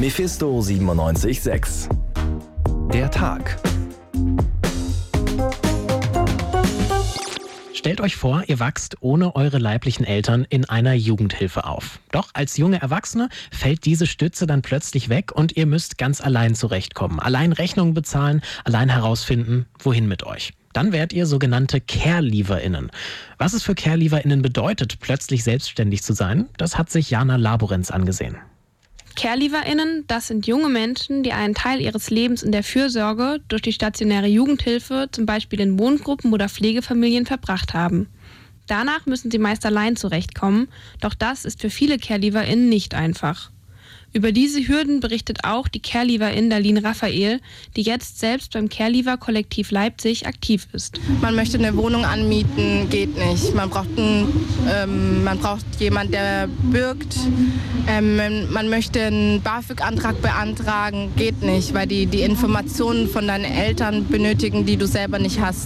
Mephisto 97.6. Der Tag. Stellt euch vor, ihr wachst ohne eure leiblichen Eltern in einer Jugendhilfe auf. Doch als junge Erwachsene fällt diese Stütze dann plötzlich weg und ihr müsst ganz allein zurechtkommen. Allein Rechnungen bezahlen, allein herausfinden, wohin mit euch. Dann werdet ihr sogenannte Care-Leaverinnen. Was es für Care-Leaverinnen bedeutet, plötzlich selbstständig zu sein, das hat sich Jana Laborenz angesehen. Care-LeaverInnen, das sind junge Menschen, die einen Teil ihres Lebens in der Fürsorge durch die stationäre Jugendhilfe, zum Beispiel in Wohngruppen oder Pflegefamilien, verbracht haben. Danach müssen sie meist allein zurechtkommen, doch das ist für viele Care-LeaverInnen nicht einfach. Über diese Hürden berichtet auch die Care-Leaverin Darlene Raphael, die jetzt selbst beim Care-Leaver-Kollektiv Leipzig aktiv ist. Man möchte eine Wohnung anmieten, geht nicht. Man braucht jemanden, der bürgt. Man möchte einen BAföG-Antrag beantragen, geht nicht, weil die Informationen von deinen Eltern benötigen, die du selber nicht hast.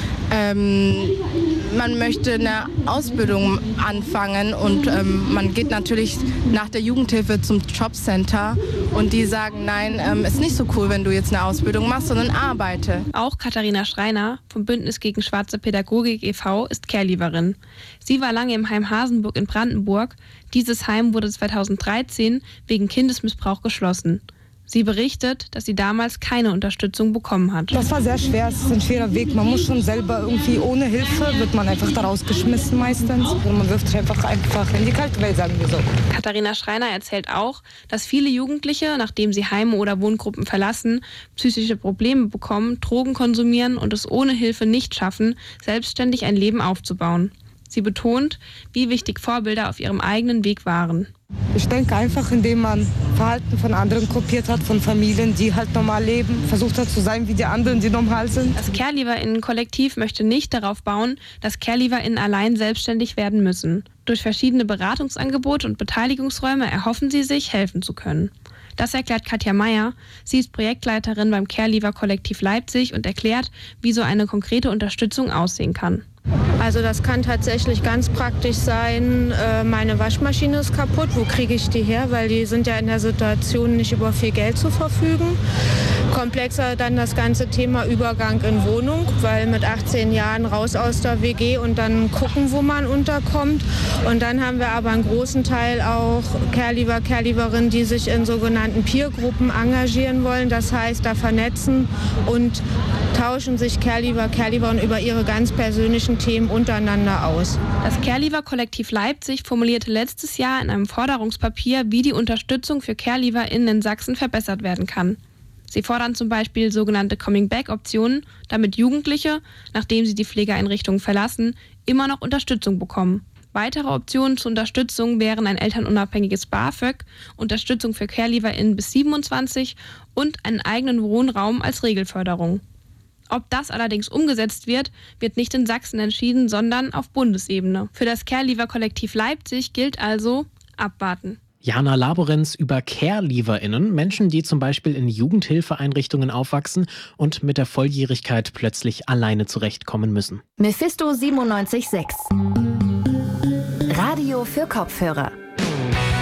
Man möchte eine Ausbildung anfangen und man geht natürlich nach der Jugendhilfe zum Jobcenter und die sagen, nein, ist nicht so cool, wenn du jetzt eine Ausbildung machst, sondern arbeite. Auch Katharina Schreiner vom Bündnis gegen schwarze Pädagogik e.V. ist Care-Leaverin. Sie war lange im Heim Hasenburg in Brandenburg. Dieses Heim wurde 2013 wegen Kindesmissbrauch geschlossen. Sie berichtet, dass sie damals keine Unterstützung bekommen hat. Das war sehr schwer, es ist ein schwerer Weg. Man muss schon selber irgendwie, ohne Hilfe wird man einfach da rausgeschmissen meistens. Und man wirft sich einfach in die kalte Welt, sagen wir so. Katharina Schreiner erzählt auch, dass viele Jugendliche, nachdem sie Heime oder Wohngruppen verlassen, psychische Probleme bekommen, Drogen konsumieren und es ohne Hilfe nicht schaffen, selbstständig ein Leben aufzubauen. Sie betont, wie wichtig Vorbilder auf ihrem eigenen Weg waren. Ich denke einfach, indem man Verhalten von anderen kopiert hat, von Familien, die halt normal leben, versucht hat zu sein wie die anderen, die normal sind. Das Care-LeaverInnen-Kollektiv möchte nicht darauf bauen, dass Care-LeaverInnen allein selbstständig werden müssen. Durch verschiedene Beratungsangebote und Beteiligungsräume erhoffen sie sich, helfen zu können. Das erklärt Katja Meyer. Sie ist Projektleiterin beim Care-Leaver-Kollektiv Leipzig und erklärt, wie so eine konkrete Unterstützung aussehen kann. Also das kann tatsächlich ganz praktisch sein, meine Waschmaschine ist kaputt, wo kriege ich die her, weil die sind ja in der Situation, nicht über viel Geld zu verfügen. Komplexer dann das ganze Thema Übergang in Wohnung, weil mit 18 Jahren raus aus der WG und dann gucken, wo man unterkommt. Und dann haben wir aber einen großen Teil auch Care-Leaver, Care-Leaverinnen, die sich in sogenannten Peer-Gruppen engagieren wollen. Das heißt, da vernetzen und tauschen sich Care-Leaver, Care-Leaver über ihre ganz persönlichen Themen untereinander aus. Das Care-Leaver-Kollektiv Leipzig formulierte letztes Jahr in einem Forderungspapier, wie die Unterstützung für Care-LeaverInnen in Sachsen verbessert werden kann. Sie fordern zum Beispiel sogenannte Coming-Back-Optionen, damit Jugendliche, nachdem sie die Pflegeeinrichtungen verlassen, immer noch Unterstützung bekommen. Weitere Optionen zur Unterstützung wären ein elternunabhängiges BAföG, Unterstützung für Care-LeaverInnen bis 27 und einen eigenen Wohnraum als Regelförderung. Ob das allerdings umgesetzt wird, wird nicht in Sachsen entschieden, sondern auf Bundesebene. Für das Care-Leaver-Kollektiv Leipzig gilt also abwarten. Jana Laborenz über Care-LeaverInnen, Menschen, die zum Beispiel in Jugendhilfeeinrichtungen aufwachsen und mit der Volljährigkeit plötzlich alleine zurechtkommen müssen. Mephisto 97.6. Radio für Kopfhörer.